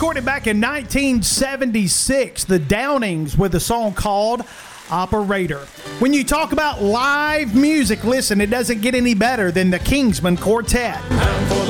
recorded back in 1976, the Downings with a song called Operator. When you talk about live music, listen, it doesn't get any better than the Kingsmen Quartet.